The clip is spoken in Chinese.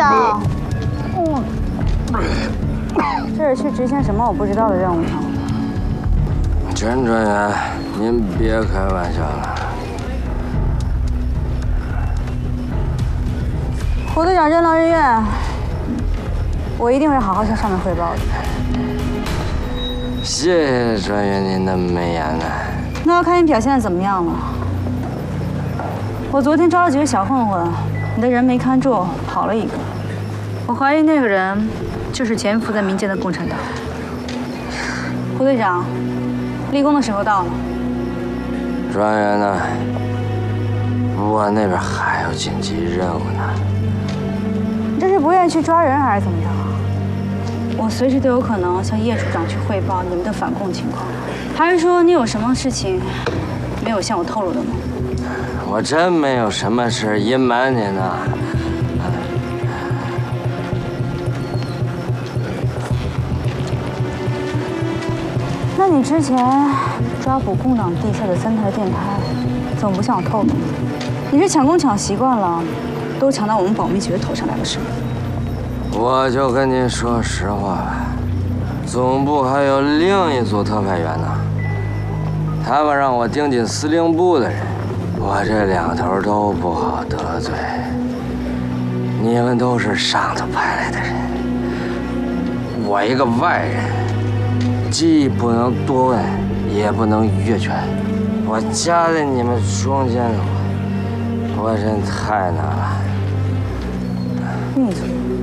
长，这是去执行什么我不知道的任务呢？ 陈专员，您别开玩笑了。 胡队长任劳任怨，我一定会好好向上面汇报的。 谢谢专员您的美言呢。 那要看你表现的怎么样了。我昨天招了几个小混混，你的人没看住，跑了一个。我怀疑那个人就是潜伏在民间的共产党。胡队长，立功的时候到了。 专员呢？我那边还有紧急任务呢。 你这是不愿意去抓人还是怎么着？我随时都有可能向叶处长去汇报你们的反共情况。还是说你有什么事情没有向我透露的吗？ 我真没有什么事隐瞒您呢。 那你之前抓捕共党地下的3台电台，怎么不向我透露？你是抢功抢习惯了，都抢到我们保密局的头上来了是吗？ 我就跟您说实话吧，总部还有另一组特派员呢，他们让我盯紧司令部的人，我这两头都不好得罪。你们都是上头派来的人，我一个外人，既不能多问，也不能越权，我夹在你们中间，我真太难了。 秘组。